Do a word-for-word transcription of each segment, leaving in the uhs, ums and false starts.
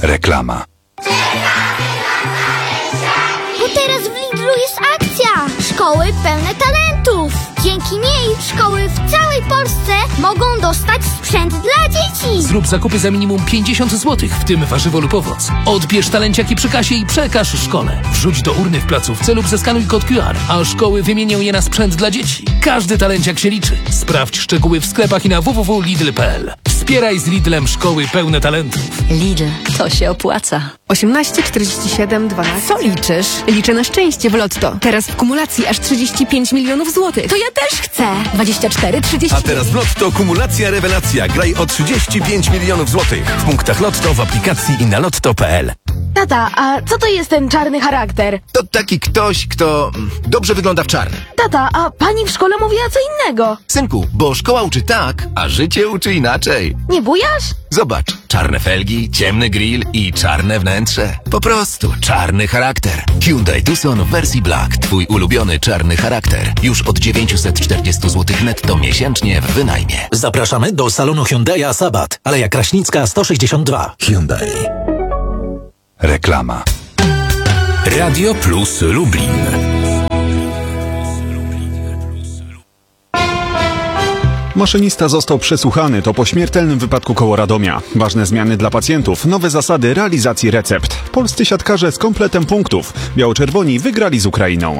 Reklama. Bo teraz w Lidlu jest akcja! Szkoły pełne talentów! Dzięki niej szkoły w całej Polsce mogą dostać sprzęt dla dzieci! Zrób zakupy za minimum pięćdziesiąt złotych, w tym warzywo lub owoc. Odbierz talenciaki przy kasie i przekaż szkole. Wrzuć do urny w placówce lub zeskanuj kod Q R, a szkoły wymienią je na sprzęt dla dzieci. Każdy talenciak się liczy. Sprawdź szczegóły w sklepach i na w w w kropka lidl kropka p l. Wspieraj z Lidlem szkoły pełne talentów. Lidl, to się opłaca. osiemnaście czterdzieści siedem dwanaście. Co liczysz? Liczę na szczęście w Lotto. Teraz w kumulacji aż trzydzieści pięć milionów złotych. To ja też chcę. dwadzieścia cztery, trzydzieści. A teraz w Lotto kumulacja rewelacja. Graj o trzydzieści pięć milionów złotych. W punktach Lotto, w aplikacji i na lotto kropka p l. Tata, a co to jest ten czarny charakter? To taki ktoś, kto dobrze wygląda w czarnym. Tata, a pani w szkole mówiła co innego. Synku, bo szkoła uczy tak, a życie uczy inaczej. Nie bujasz? Zobacz, czarne felgi, ciemny grill i czarne wnętrze. Po prostu czarny charakter. Hyundai Tucson w wersji Black. Twój ulubiony czarny charakter. Już od dziewięćset czterdzieści złotych netto miesięcznie w wynajmie. Zapraszamy do salonu Hyundai'a Sabat. Aleja Kraśnicka sto sześćdziesiąt dwa. Hyundai. Reklama. Radio Plus Lublin. Maszynista został przesłuchany, to po śmiertelnym wypadku koło Radomia. Ważne zmiany dla pacjentów, nowe zasady realizacji recept. Polscy siatkarze z kompletem punktów. Biało-czerwoni wygrali z Ukrainą.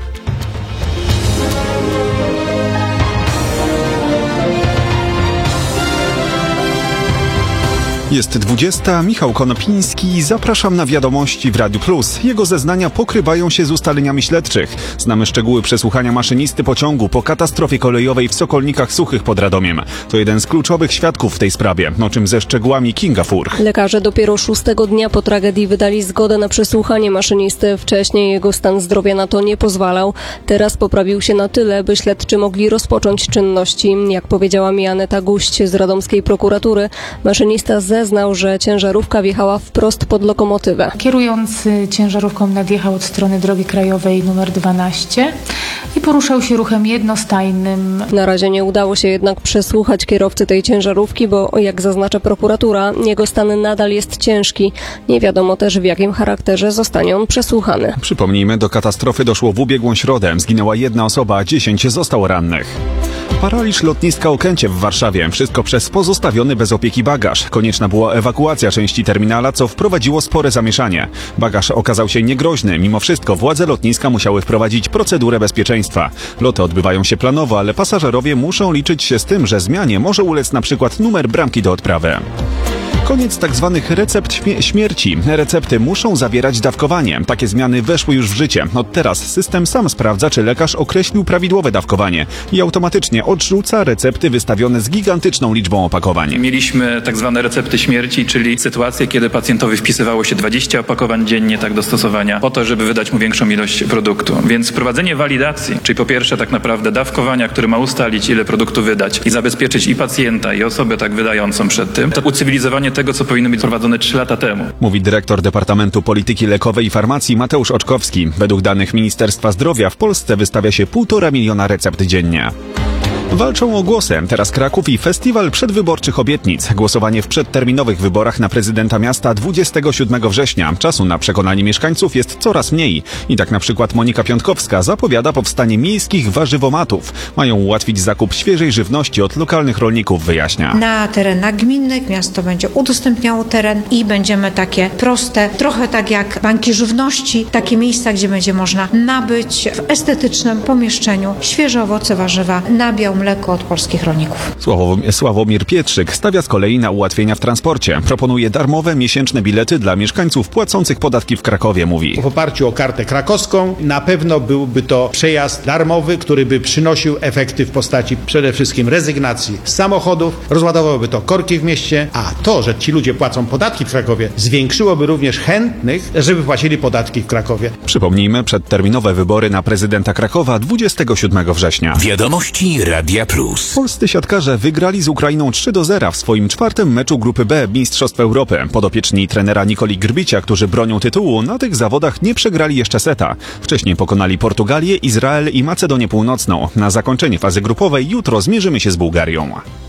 Jest dwudziesta. Michał Konopiński. Zapraszam na wiadomości w Radiu Plus. Jego zeznania pokrywają się z ustaleniami śledczych. Znamy szczegóły przesłuchania maszynisty pociągu po katastrofie kolejowej w Sokolnikach Suchych pod Radomiem. To jeden z kluczowych świadków w tej sprawie, o czym ze szczegółami Kinga Furch. Lekarze dopiero szóstego dnia po tragedii wydali zgodę na przesłuchanie maszynisty. Wcześniej jego stan zdrowia na to nie pozwalał. Teraz poprawił się na tyle, by śledczy mogli rozpocząć czynności. Jak powiedziała mi Aneta Guść z radomskiej prokuratury, maszynista zeznał, że ciężarówka wjechała wprost pod lokomotywę. Kierujący ciężarówką nadjechał od strony drogi krajowej numer dwanaście i poruszał się ruchem jednostajnym. Na razie nie udało się jednak przesłuchać kierowcy tej ciężarówki, bo jak zaznacza prokuratura, jego stan nadal jest ciężki. Nie wiadomo też, w jakim charakterze zostanie on przesłuchany. Przypomnijmy, do katastrofy doszło w ubiegłą środę. Zginęła jedna osoba, a dziesięć zostało rannych. Paraliż lotniska Okęcie w Warszawie. Wszystko przez pozostawiony bez opieki bagaż. Konieczna była ewakuacja części terminala, co wprowadziło spore zamieszanie. Bagaż okazał się niegroźny. Mimo wszystko władze lotniska musiały wprowadzić procedurę bezpieczeństwa. Loty odbywają się planowo, ale pasażerowie muszą liczyć się z tym, że zmianie może ulec na przykład numer bramki do odprawy. Koniec tak zwanych recept śmierci. Recepty muszą zawierać dawkowanie. Takie zmiany weszły już w życie. Od teraz system sam sprawdza, czy lekarz określił prawidłowe dawkowanie i automatycznie odrzuca recepty wystawione z gigantyczną liczbą opakowań. Mieliśmy tak zwane recepty śmierci, czyli sytuacje, kiedy pacjentowi wpisywało się dwadzieścia opakowań dziennie tak do stosowania, po to, żeby wydać mu większą ilość produktu. Więc wprowadzenie walidacji, czyli po pierwsze tak naprawdę dawkowania, które ma ustalić, ile produktu wydać i zabezpieczyć i pacjenta, i osobę tak wydającą przed tym, to ucywilizowanie tego, co powinno być prowadzone trzy lata temu. Mówi dyrektor Departamentu Polityki Lekowej i Farmacji Mateusz Oczkowski. Według danych Ministerstwa Zdrowia w Polsce wystawia się półtora miliona recept dziennie. Walczą o głosy. Teraz Kraków i festiwal przedwyborczych obietnic. Głosowanie w przedterminowych wyborach na prezydenta miasta dwudziestego siódmego września. Czasu na przekonanie mieszkańców jest coraz mniej. I tak na przykład Monika Piątkowska zapowiada powstanie miejskich warzywomatów. Mają ułatwić zakup świeżej żywności od lokalnych rolników, wyjaśnia. Na terenach gminnych miasto będzie udostępniało teren i będziemy takie proste, trochę tak jak banki żywności, takie miejsca, gdzie będzie można nabyć w estetycznym pomieszczeniu świeże owoce, warzywa, nabiał, mleko od polskich rolników. Sławomir Pietrzyk stawia z kolei na ułatwienia w transporcie. Proponuje darmowe miesięczne bilety dla mieszkańców płacących podatki w Krakowie, mówi. W oparciu o kartę krakowską na pewno byłby to przejazd darmowy, który by przynosił efekty w postaci przede wszystkim rezygnacji z samochodów, rozładowałby to korki w mieście, a to, że ci ludzie płacą podatki w Krakowie, zwiększyłoby również chętnych, żeby płacili podatki w Krakowie. Przypomnijmy, przedterminowe wybory na prezydenta Krakowa dwudziestego siódmego września. Wiadomości Radia Plus. Polscy siatkarze wygrali z Ukrainą trzy do zera w swoim czwartym meczu grupy B Mistrzostw Europy. Podopieczni trenera Nikoli Grbicia, którzy bronią tytułu, na tych zawodach nie przegrali jeszcze seta. Wcześniej pokonali Portugalię, Izrael i Macedonię Północną. Na zakończenie fazy grupowej jutro zmierzymy się z Bułgarią.